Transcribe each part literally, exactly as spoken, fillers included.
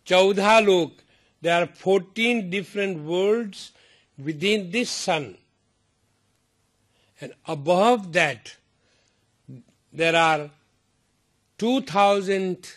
Chaudha lok. There are fourteen different worlds within this sun. And above that, there are two thousand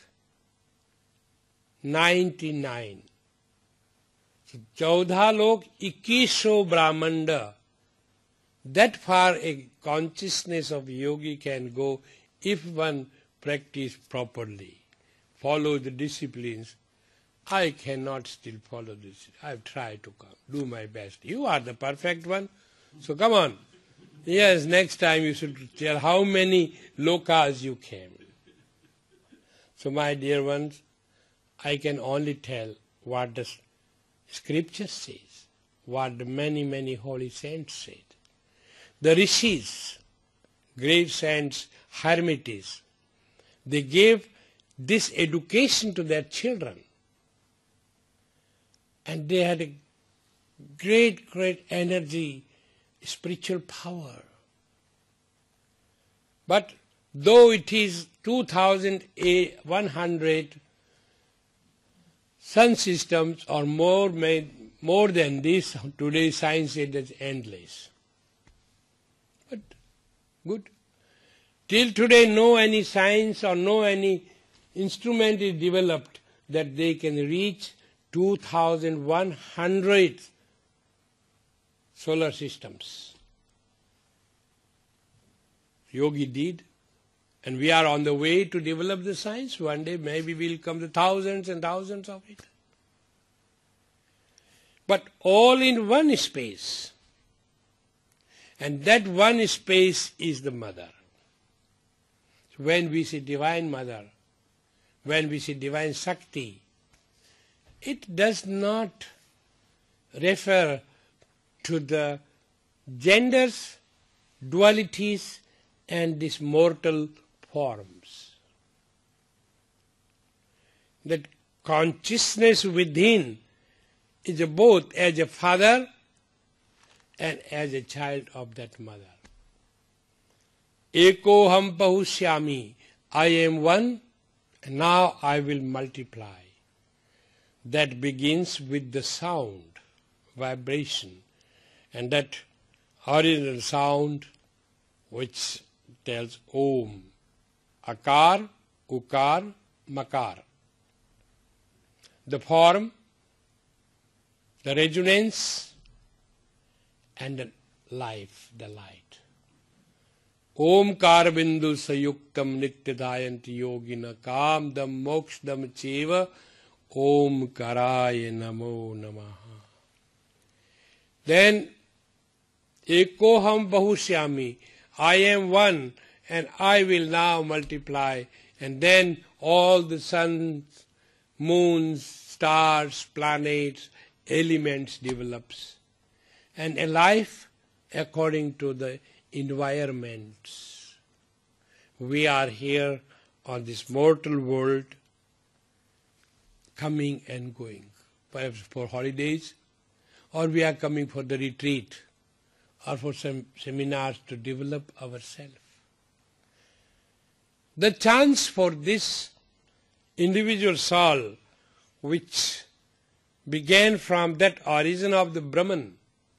ninety-nine. So, Chaudha lok, ikkiso brahmanda. That far a consciousness of yogi can go if one practice properly, follow the disciplines. I cannot still follow this. I've tried to come, do my best. You are the perfect one, so come on. Yes, next time you should tell how many lokas you came. So my dear ones, I can only tell what the scripture says, what the many, many holy saints said. The rishis, great saints, hermitages, they gave this education to their children. And they had a great, great energy, spiritual power. But though it is two thousand one hundred sun systems or more, made, more than this, today science says it's endless. But good. Till today no any science or no any instrument is developed that they can reach two thousand one hundred solar systems. Yogi did, and we are on the way to develop the science. One day maybe we'll come to thousands and thousands of it. But all in one space. And that one space is the mother. So when we say Divine Mother, when we say Divine Shakti, it does not refer to the genders, dualities, and these mortal forms. That consciousness within is both as a father and as a child of that mother. Eko ham pahushyami, I am one, and now I will multiply. That begins with the sound, vibration, and that original sound which tells Om, Akar, Ukar, Makar. The form, the resonance, and the life, the light. Om Karbindu Sayuktam Nityadayanti Yogina Kamdam Mokshadam Cheva Om Karaya Namo Namaha. Then Ekoham Bahushyami, I am one and I will now multiply. And then all the suns, moons, stars, planets, elements develops. And a life according to the environments. We are here on this mortal world, coming and going, perhaps for holidays, or we are coming for the retreat, or for some seminars to develop ourselves. The chance for this individual soul, which began from that origin of the Brahman,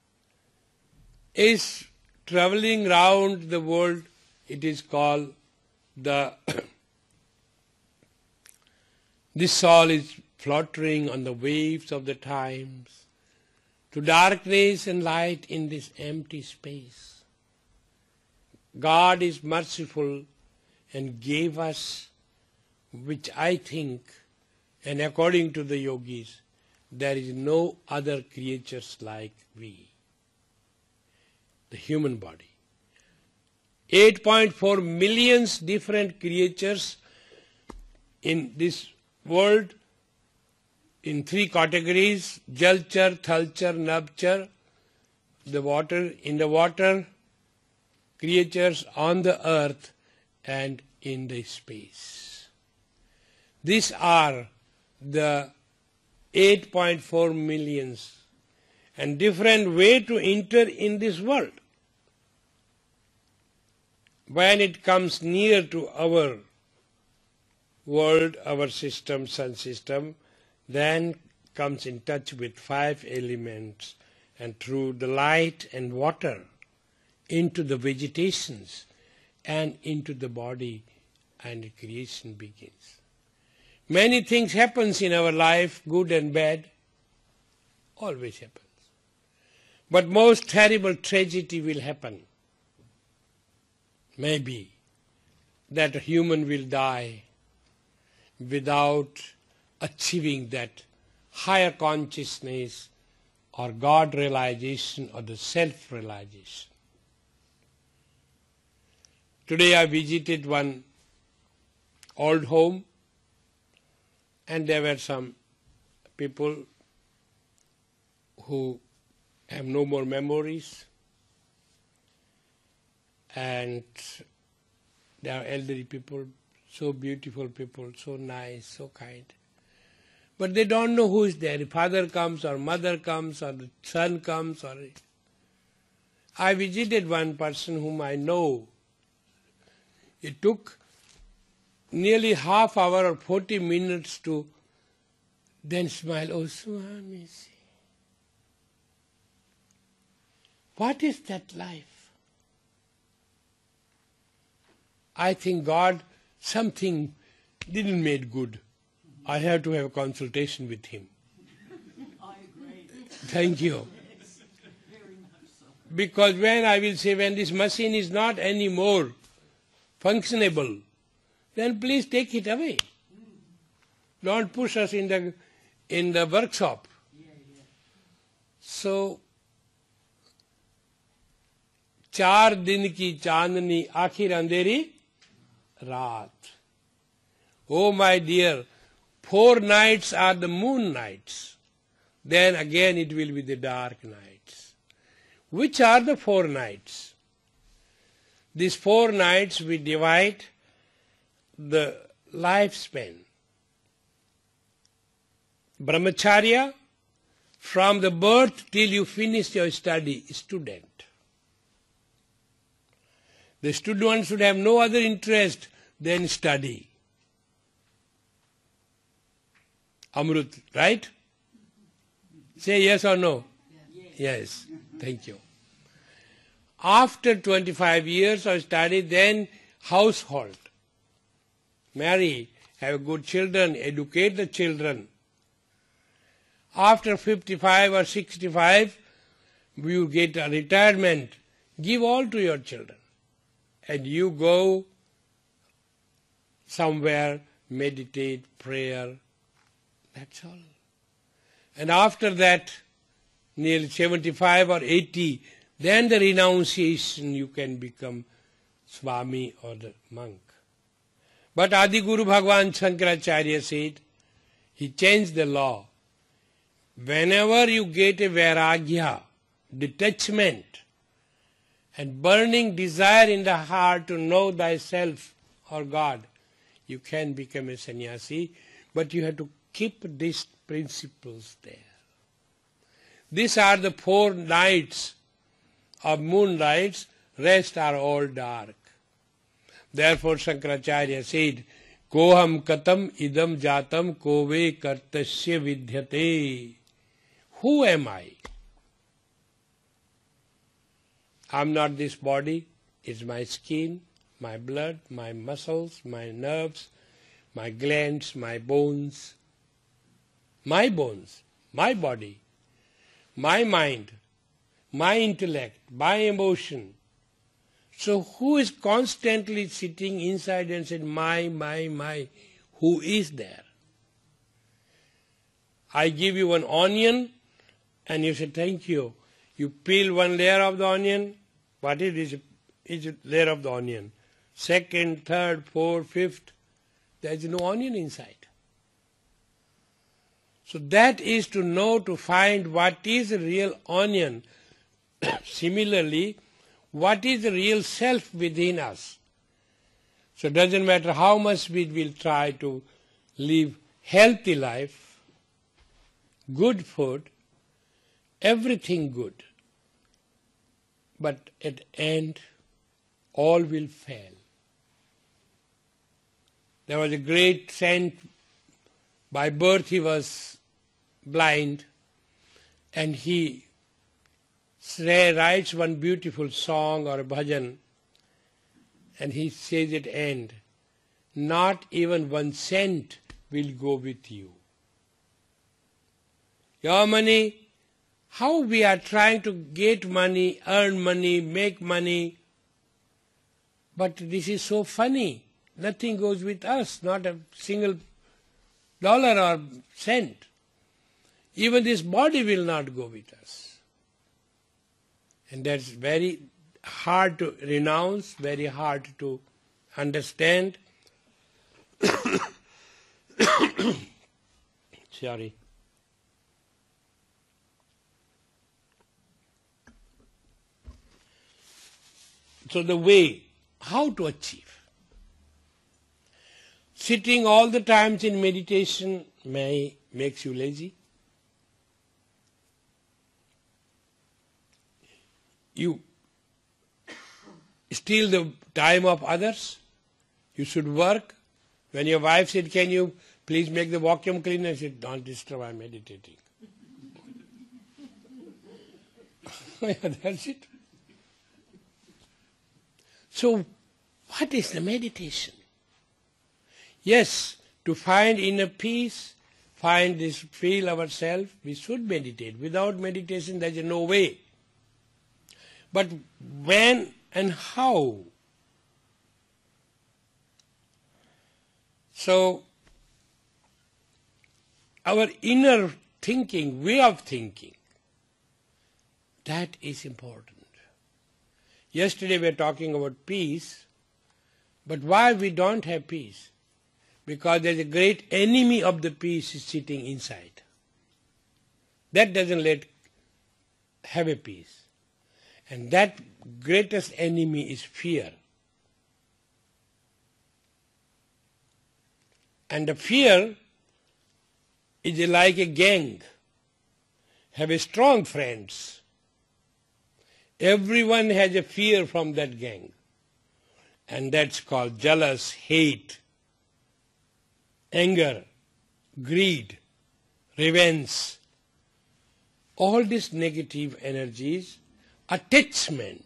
is traveling round the world. It is called the this soul is fluttering on the waves of the times, to darkness and light in this empty space. God is merciful and gave us, which I think, and according to the yogis, there is no other creatures like we. The human body. eight point four millions different creatures in this world in three categories: Jalchar, Thalchar, Nabchar, the water, in the water, creatures on the earth and in the space. These are the eight point four millions and different way to enter in this world. When it comes near to our world, our system, sun system, then comes in touch with five elements, and through the light and water into the vegetations and into the body, and creation begins. Many things happens in our life, good and bad, always happens. But most terrible tragedy will happen. Maybe that a human will die without achieving that higher consciousness or God realization or the self-realization. Today I visited one old home, and there were some people who have no more memories, and they are elderly people, so beautiful people, so nice, so kind. But they don't know who is there. The father comes or mother comes or the son comes. Or I visited one person whom I know. It took nearly half hour or forty minutes to then smile. Oh, Swami, what is that life? I think God something didn't make good. I have to have a consultation with him. I agree. Thank you. Yes, very much so. Because when I will say, when this machine is not anymore functionable, then please take it away. Don't push us in the in the workshop. Yeah, yeah. So, चार दिन की चांदनी आखिर अंधेरी रात. Oh my dear, four nights are the moon nights. Then again it will be the dark nights. Which are the four nights? These four nights we divide the lifespan. Brahmacharya, from the birth till you finish your study, student. The student should have no other interest than study. Amrut, right? Say yes or no? Yes. Yes. Thank you. After twenty-five years of study, then household. Marry, have good children, educate the children. After fifty-five or sixty-five, you get a retirement. Give all to your children. And you go somewhere, meditate, prayer. That's all. And after that, nearly seventy-five or eighty, then the renunciation, you can become Swami or the monk. But Adi Guru Bhagavan Shankaracharya said, he changed the law. Whenever you get a vairagya, detachment, and burning desire in the heart to know thyself or God, you can become a sannyasi, but you have to keep these principles there. These are the four nights of moonlights, rest are all dark. Therefore Shankaracharya said, Koham katam idam jatam kove kartasya vidyate. Who am I? I am not this body, it's my skin, my blood, my muscles, my nerves, my glands, my bones, my bones, my body, my mind, my intellect, my emotion. So who is constantly sitting inside and saying, my, my, my, who is there? I give you an onion and you say, thank you. You peel one layer of the onion, what is it? Is a layer of the onion. Second, third, fourth, fifth, there is no onion inside. So that is to know, to find what is the real onion. Similarly, what is the real self within us. So it doesn't matter how much we will try to live healthy life, good food, everything good. But at the end, all will fail. There was a great saint, by birth he was blind, and he say, writes one beautiful song or a bhajan, and he says at end, not even one cent will go with you. Your money, how we are trying to get money, earn money, make money, but this is so funny. Nothing goes with us, not a single dollar or cent. Even this body will not go with us. And that's very hard to renounce, very hard to understand. Sorry. So the way, how to achieve? Sitting all the times in meditation may makes you lazy. You steal the time of others. You should work. When your wife said, can you please make the vacuum cleaner? I said, don't disturb, I'm meditating. That's it. So, what is the meditation? Yes, to find inner peace, find this, feel ourselves, we should meditate. Without meditation, there is no way. But when and how? So, our inner thinking, way of thinking, that is important. Yesterday we were talking about peace, but why we don't have peace? Because there is a great enemy of the peace is sitting inside. That doesn't let have a peace. And that greatest enemy is fear. And the fear is like a gang. Have a strong friends. Everyone has a fear from that gang. And that's called jealous, hate, anger, greed, revenge. All these negative energies, attachment.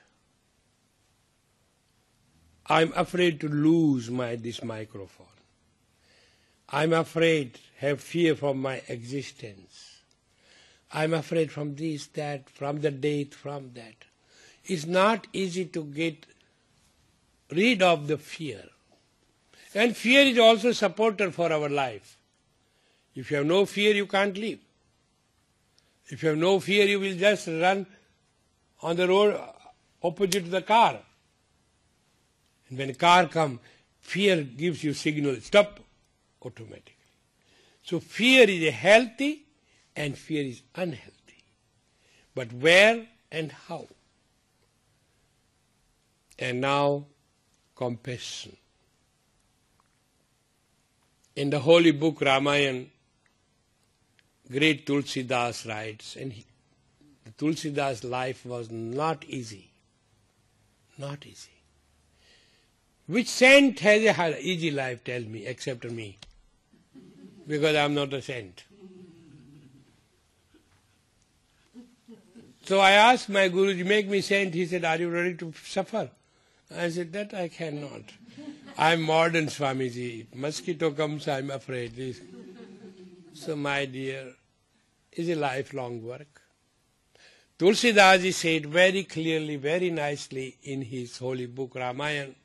I'm afraid to lose my this microphone. I'm afraid, have fear from my existence. I'm afraid from this, that, from the date, from that. It's not easy to get rid of the fear. And fear is also a supporter for our life. If you have no fear, you can't live. If you have no fear, you will just run on the road opposite to the car. And when a car comes, fear gives you signal, stop, automatically. So fear is a healthy and fear is unhealthy. But where and how? And now, compassion. In the holy book Ramayana, great Tulsidas writes, and he, the Tulsidas' life was not easy. Not easy. Which saint has a easy life, tell me, except me? Because I am not a saint. So I asked my Guruji, make me saint. He said, are you ready to suffer? I said, that I cannot. I'm modern, Swamiji. Mosquito comes, I'm afraid. So my dear, it's a lifelong work. Tulsidas said very clearly, very nicely in his holy book Ramayana,